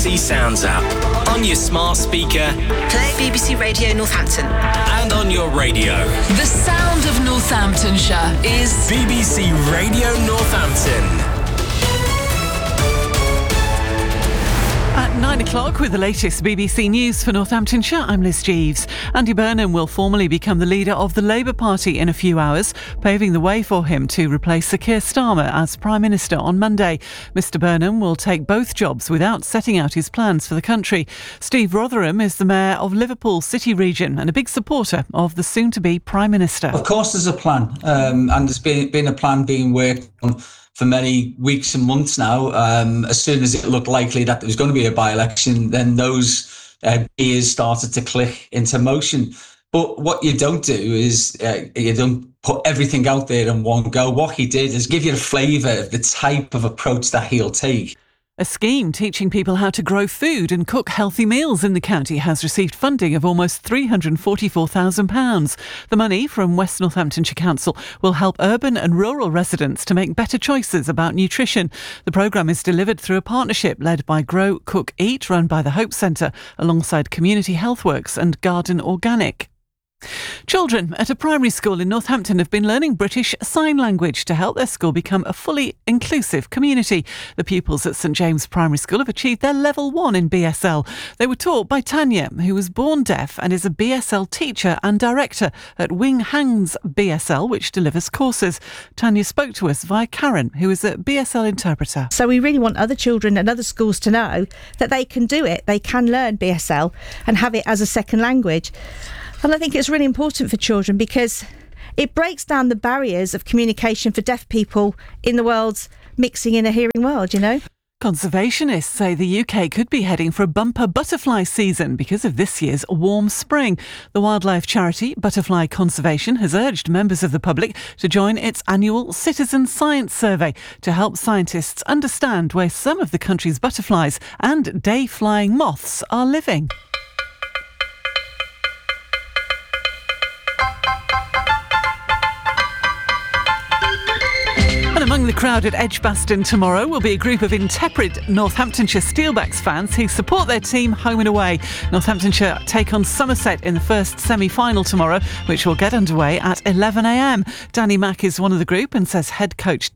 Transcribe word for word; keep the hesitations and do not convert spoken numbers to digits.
C Sounds app, on your smart speaker, play B B C Radio Northampton, and on your radio. The sound of Northamptonshire is B B C Radio Northampton. At nine o'clock with the latest B B C News for Northamptonshire, I'm Liz Jeeves. Andy Burnham will formally become the leader of the Labour Party in a few hours, paving the way for him to replace Sir Keir Starmer as Prime Minister on Monday. Mr Burnham will take both jobs without setting out his plans for the country. Steve Rotherham is the Mayor of Liverpool City Region and a big supporter of the soon-to-be Prime Minister. Of course there's a plan, um, and there's been, been a plan being worked on for many weeks and months now. Um, as soon as it looked likely that there was going to be a by-election, then those uh, gears started to click into motion. But what you don't do is uh, you don't put everything out there in one go. What he did is give you a flavour of the type of approach that he'll take. A scheme teaching people how to grow food and cook healthy meals in the county has received funding of almost three hundred forty-four thousand pounds. The money from West Northamptonshire Council will help urban and rural residents to make better choices about nutrition. The programme is delivered through a partnership led by Grow, Cook, Eat, run by the Hope Centre, alongside Community Healthworks and Garden Organic. Children at a primary school in Northampton have been learning British Sign Language to help their school become a fully inclusive community. The pupils at St James Primary School have achieved their level one in B S L. They were taught by Tanya, who was born deaf and is a B S L teacher and director at Wing Hang's B S L, which delivers courses. Tanya spoke to us via Karen, who is a B S L interpreter. So we really want other children and other schools to know that they can do it. They can learn B S L and have it as a second language. And I think it's really important for children because it breaks down the barriers of communication for deaf people in the world's mixing in a hearing world, you know. Conservationists say the U K could be heading for a bumper butterfly season because of this year's warm spring. The wildlife charity Butterfly Conservation has urged members of the public to join its annual Citizen Science Survey to help scientists understand where some of the country's butterflies and day-flying moths are living. Among the crowd at Edgbaston tomorrow will be a group of intrepid Northamptonshire Steelbacks fans who support their team home and away. Northamptonshire take on Somerset in the first semi-final tomorrow, which will get underway at eleven a m. Danny Mack is one of the group and says head coach